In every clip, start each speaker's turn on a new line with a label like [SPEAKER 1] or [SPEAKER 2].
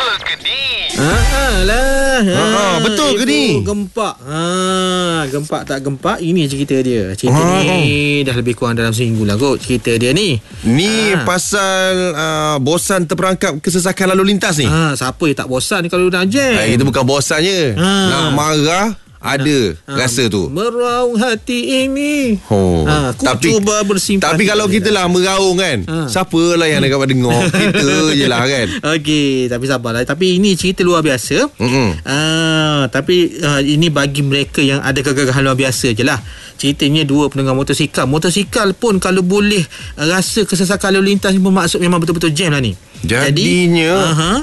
[SPEAKER 1] ke ni?
[SPEAKER 2] Betul ke ni?
[SPEAKER 3] Gempak. Gempak tak gempak, ini cerita dia. Cerita ni dah lebih kurang dalam seminggu lah kot cerita dia ni.
[SPEAKER 2] Ni pasal bosan terperangkap kesesakan lalu lintas ni.
[SPEAKER 3] Siapa yang tak bosan kalau nak jam?
[SPEAKER 2] Kita bukan bosannya. Nak marah ada rasa tu.
[SPEAKER 3] Meraung hati ini.
[SPEAKER 2] Tapi
[SPEAKER 3] cuba bersimpati.
[SPEAKER 2] Tapi kalau kita lah meraung kan, siapalah yang dapat dengar? Kita je lah kan.
[SPEAKER 3] Okey, tapi sabarlah. Tapi ini cerita luar biasa. Tapi ini bagi mereka yang ada kegagahan luar biasa je lah. Ceritanya dua penunggang motosikal. Motosikal pun kalau boleh rasa kesesakan lalu lintas ni bermaksud memang betul-betul jam lah ni.
[SPEAKER 2] Jadinya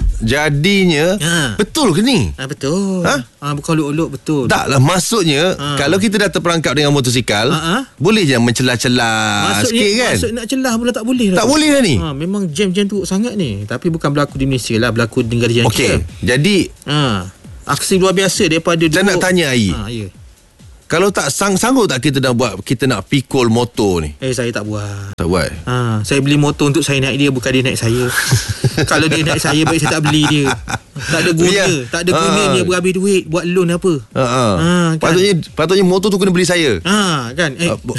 [SPEAKER 2] betul ke ni?
[SPEAKER 3] Betul. Bukan olok-olok, betul.
[SPEAKER 2] Taklah, maksudnya kalau kita dah terperangkap dengan motosikal, boleh je mencelah-celah sikit kan?
[SPEAKER 3] Maksud nak celah pula tak boleh lah.
[SPEAKER 2] Tak boleh lah ni.
[SPEAKER 3] Memang jam-jam teruk sangat ni. Tapi bukan berlaku di Malaysia lah, berlaku di negara jiran kita.
[SPEAKER 2] Jadi
[SPEAKER 3] aksi luar biasa daripada
[SPEAKER 2] saya nak tanya Ai.
[SPEAKER 3] Ya.
[SPEAKER 2] Kalau tak sanggup tak kita nak pikul motor ni?
[SPEAKER 3] Saya tak buat.
[SPEAKER 2] Tak buat?
[SPEAKER 3] Saya beli motor untuk saya naik dia, bukan dia naik saya. Kalau dia naik saya, baik saya tak beli dia. Tak ada guna. Tak ada gunanya berhabis duit buat loan apa.
[SPEAKER 2] Kan? Patutnya motor tu kena beli saya.
[SPEAKER 3] Kan?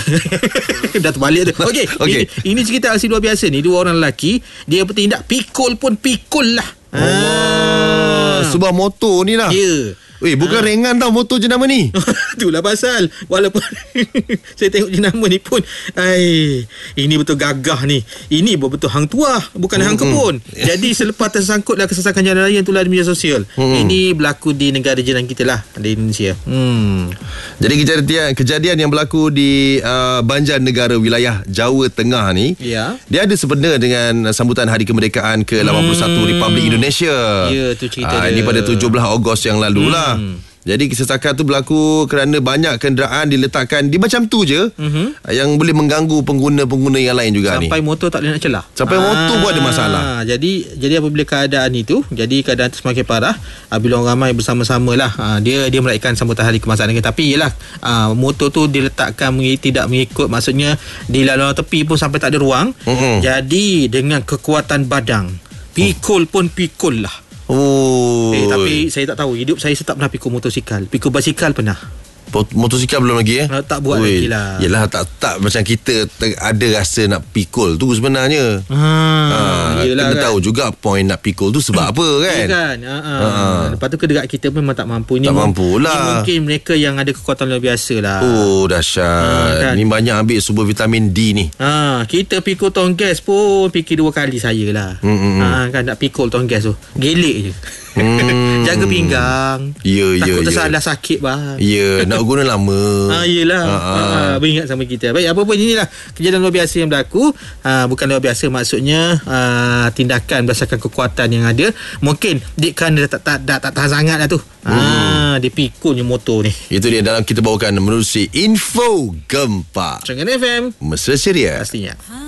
[SPEAKER 3] Dah terbalik tu. Okey. Ini cerita aksi luar biasa ni. Dua orang lelaki, dia bertindak pikul pun pikul lah.
[SPEAKER 2] Sebuah motor ni lah.
[SPEAKER 3] Ya.
[SPEAKER 2] Bukan ringan tau motor jenama ni.
[SPEAKER 3] Itulah pasal. Walaupun saya tengok jenama ni pun, ini betul gagah ni. Ini betul hang tuah, bukan hang kebun. Jadi selepas tersangkutlah kesesakan jalan raya yang tular di media sosial. Ini berlaku di negara jiran kita lah, di Indonesia.
[SPEAKER 2] Jadi kejadian yang berlaku di Banjarnegara, wilayah Jawa Tengah ni, dia ada sebenar dengan sambutan Hari Kemerdekaan ke-81 Republik Indonesia.
[SPEAKER 3] Ya, tu cerita dia.
[SPEAKER 2] Ini pada 17 Ogos yang lalu lah. Jadi kesesakan tu berlaku kerana banyak kenderaan diletakkan di macam tu je, yang boleh mengganggu pengguna-pengguna yang lain juga.
[SPEAKER 3] Sampai motor tak boleh nak celah.
[SPEAKER 2] Sampai motor pun ada masalah.
[SPEAKER 3] Jadi apabila keadaan itu, jadi keadaan itu semakin parah, bila orang ramai bersama-sama lah, dia meraihkan sambutan Hari Kemerdekaan. Tapi yelah, motor tu diletakkan tidak mengikut, maksudnya di laluan tepi pun sampai tak ada ruang. Jadi dengan kekuatan badang, pikul pun pikul lah. Tapi saya tak tahu, hidup saya tak pernah pikul motosikal. Pikul basikal pernah.
[SPEAKER 2] Motosikal belum lagi
[SPEAKER 3] tak buat lagi lah.
[SPEAKER 2] Yelah, tak macam kita ada rasa nak pikul tu sebenarnya.
[SPEAKER 3] Yelah,
[SPEAKER 2] kena
[SPEAKER 3] kan?
[SPEAKER 2] tahu juga point nak pikul tu sebab apa kan.
[SPEAKER 3] Kan. Lepas tu kedekat kita memang tak mampu.
[SPEAKER 2] Tak mampu lah.
[SPEAKER 3] Ini mungkin mereka yang ada kekuatan luar biasa lah.
[SPEAKER 2] Dahsyat. Ni banyak ambil sumber vitamin D ni.
[SPEAKER 3] Kita pikul tong gas pun fikir 2 kali saya lah. Kan nak pikul tong gas tu, gelek je. Jaga pinggang. Takut tersalah sakit bang.
[SPEAKER 2] Nak guna lama.
[SPEAKER 3] Yelah. Beringat sama kita. Baik, apa pun inilah kejadian luar biasa yang berlaku. Bukan luar biasa, maksudnya tindakan berdasarkan kekuatan yang ada. Mungkin kerana tak tahan sangat lah tu. Dia pikulnya motor ni.
[SPEAKER 2] Itu dia dalam kita bawakan menerusi Info Gempak
[SPEAKER 3] Terengganu FM,
[SPEAKER 2] Mesra Ceria.
[SPEAKER 3] pastinya.